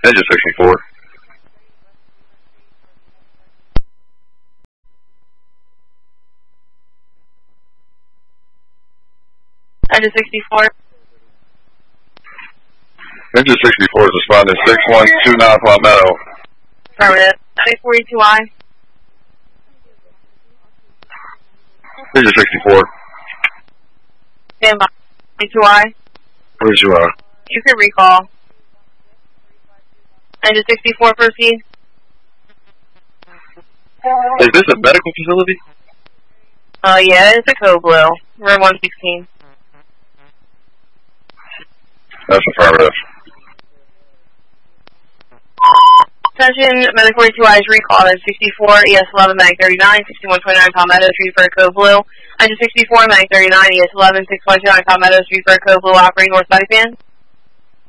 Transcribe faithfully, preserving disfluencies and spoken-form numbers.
Engine sixty-four. Engine sixty-four. Engine sixty-four is responding six one two nine Palmetto. Affirmative. nine forty-two I. Engine sixty-four. Stand by. forty-two I. Where's you are? You can recall. Engine sixty-four, proceed. Is this a medical facility? Uh, yeah, it's a code blue. We're one sixteen. That's affirmative. Attention, Medic forty-two I is recall at sixty-four, E S eleven, Mag thirty-nine, sixty-one twenty-nine Palmetto Street for code blue. Engine sixty-four, Mag thirty-nine, E S eleven, sixty-one twenty-nine Palmetto Street for code blue, operating north Saipan.